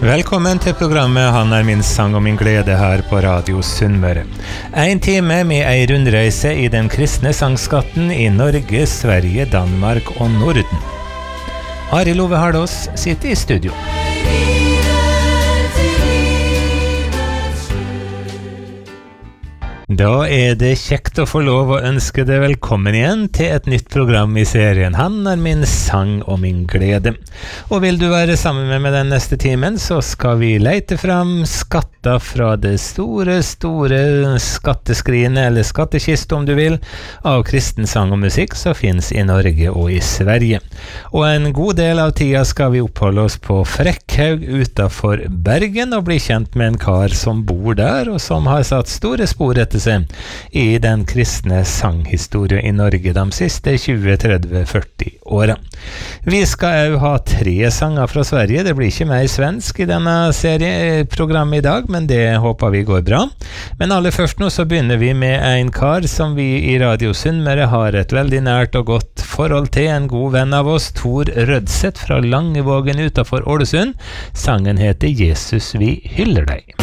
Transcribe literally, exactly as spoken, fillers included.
Velkommen til programmet Han er min sang og min glede her på Radio Sunnmøre. En time med ei rundreise i den kristne sangskatten i Norge, Sverige, Danmark og Norden. Arild Ove Hardås sitter i studio. Da er det kjekt å få lov å ønske deg velkommen igjen til et nytt program i serien Han er min sang og min glede. Og vil du være sammen med meg den neste timen, så skal vi leite fram skatter fra det store, store skatteskrinet, eller skattekist om du vil, av kristen sang og musikk som finnes i Norge og i Sverige. Og en god del av tida skal vi oppholde oss på Frekkhaug utenfor Bergen og bli kjent med en kar som bor der, og som har satt store spor etter i den kristne sanghistorie i Norge de siste tjue, tretti, førti åra. Vi skal jo ha tre sanger fra Sverige. Det blir ikke mer svensk i denne serieprogrammet i dag, men det håper vi går bra. Men aller først nå så begynner vi med en kar som vi i Radio Sunnmøre har et veldig nært og godt forhold til, en god venn av oss, Tor Rødseth fra Langevågen utenfor Ålesund. Sangen heter Jesus vi hyller deg.